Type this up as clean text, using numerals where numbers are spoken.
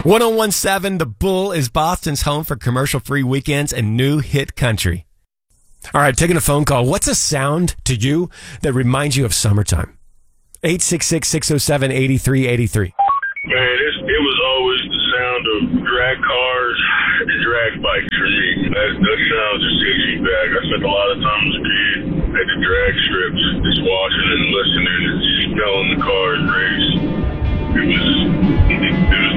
1017 The Bull is Boston's home for commercial-free weekends and new hit country. All right, taking a phone call. What's a sound to you that reminds you of summertime? 866-607-8383. Man, it was always the sound of drag cars and drag bikes for me. That sound just takes you back. I spent a lot of time as a kid at the drag strips, just watching and listening and just smelling the cars.